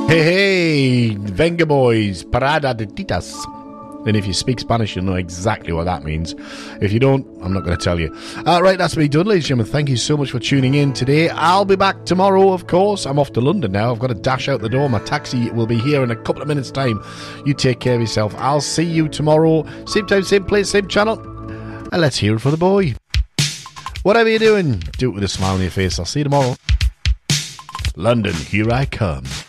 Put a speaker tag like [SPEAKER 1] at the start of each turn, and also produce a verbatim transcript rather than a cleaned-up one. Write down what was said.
[SPEAKER 1] Hey, hey, Venga Boys, Parada de Titas. And if you speak Spanish, you'll know exactly what that means. If you don't, I'm not going to tell you. Uh, right, that's me done, ladies and gentlemen. Thank you so much for tuning in today. I'll be back tomorrow, of course. I'm off to London now. I've got to dash out the door. My taxi will be here in a couple of minutes' time. You take care of yourself. I'll see you tomorrow. Same time, same place, same channel. And let's hear it for the boy. Whatever you're doing, do it with a smile on your face. I'll see you tomorrow. London, here I come.